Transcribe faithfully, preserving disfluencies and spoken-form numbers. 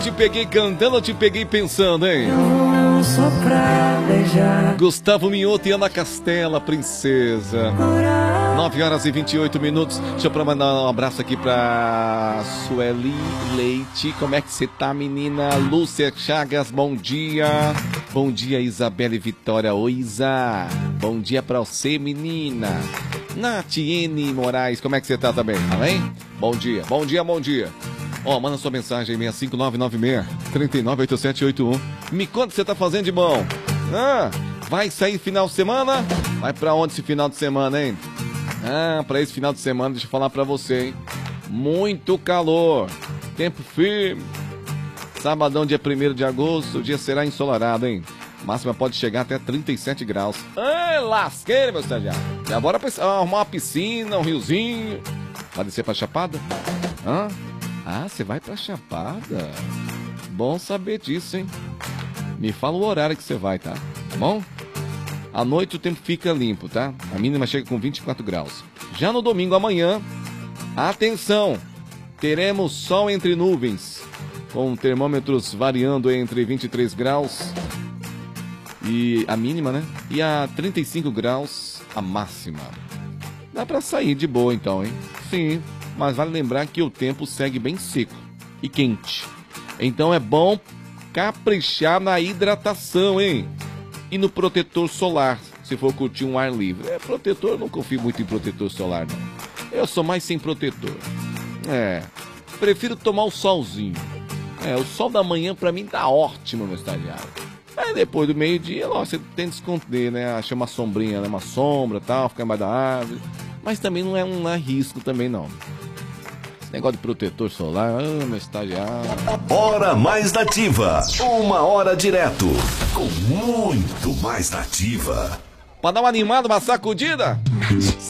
te peguei cantando ou te peguei pensando, hein? Não só pra beijar. Gustavo Mioto e Ana Castela, princesa. nove horas e vinte e oito minutos. Deixa eu mandar um abraço aqui pra Sueli Leite. Como é que você tá, menina? Lúcia Chagas, bom dia. Bom dia, Isabelle Vitória. Oi, Isa. Bom dia pra você, menina. Natiene Moraes, como é que você tá também? Além? Bom dia, bom dia, bom dia. Ó, oh, manda sua mensagem aí, seis cinco nove nove seis, três nove oito sete oito um. Me conta o que você tá fazendo de bom. Ah, vai sair final de semana? Vai pra onde esse final de semana, hein? Ah, pra esse final de semana, deixa eu falar pra você, hein? Muito calor, tempo firme. Sabadão, dia primeiro de agosto, o dia será ensolarado, hein? Máxima pode chegar até trinta e sete graus. Ai, lasqueira, meu estagiário. E agora arrumar uma piscina, um riozinho. Vai descer pra Chapada? Hã? Ah, você vai pra Chapada? Bom saber disso, hein? Me fala o horário que você vai, tá? Tá bom? À noite o tempo fica limpo, tá? A mínima chega com vinte e quatro graus. Já no domingo amanhã, atenção! Teremos sol entre nuvens, com termômetros variando entre vinte e três graus e a mínima, né? E a trinta e cinco graus a máxima. Dá pra sair de boa então, hein? Sim, mas vale lembrar que o tempo segue bem seco e quente. Então é bom caprichar na hidratação, hein? E no protetor solar, se for curtir um ar livre. É, protetor, eu não confio muito em protetor solar, não. Eu sou mais sem protetor. É, prefiro tomar o solzinho. É, o sol da manhã pra mim tá ótimo, meu estagiário. Aí depois do meio-dia, você tem que esconder, né? Achar uma sombrinha, né? Uma sombra e tal, ficar embaixo da árvore. Mas também não é um não é risco também, não. Esse negócio de protetor solar, ah, meu estagiário. Hora mais nativa. Uma hora direto. Com muito mais nativa. Pra dar uma animada, uma sacudida?